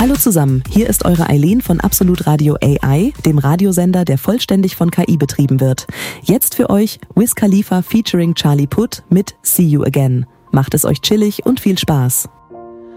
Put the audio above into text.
Hallo zusammen, hier ist eure Eileen von Absolut Radio AI, dem Radiosender, der vollständig von KI betrieben wird. Jetzt für euch Wiz Khalifa featuring Charlie Puth mit See You Again. Macht es euch chillig und viel Spaß.